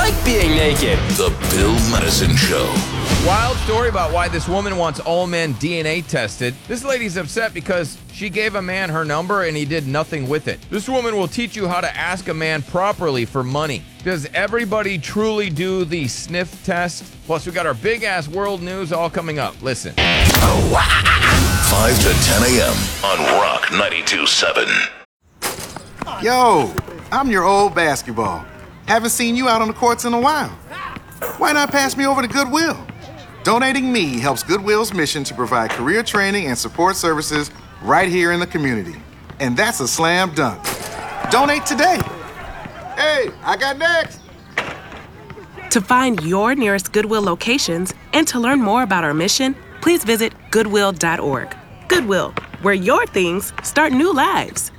like being naked. The Bill Madison Show. Wild story about why this woman wants all men DNA tested. This lady's upset because she gave a man her number and he did nothing with it. This woman will teach you how to ask a man properly for money. Does everybody truly do the sniff test? Plus, we got our big-ass world news all coming up. Listen. 5 to 10 a.m. on Rock 92.7. Yo, I'm your old basketball. Haven't seen you out on the courts in a while. Why not pass me over to Goodwill? Donating me helps Goodwill's mission to provide career training and support services right here in the community. And that's a slam dunk. Donate today. Hey, I got next. To find your nearest Goodwill locations and to learn more about our mission, please visit goodwill.org. Goodwill, where your things start new lives.